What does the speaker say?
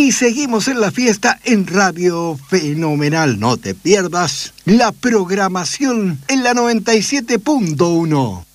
Y seguimos en la fiesta en Radio Fenomenal. No te pierdas la programación en la 97.1.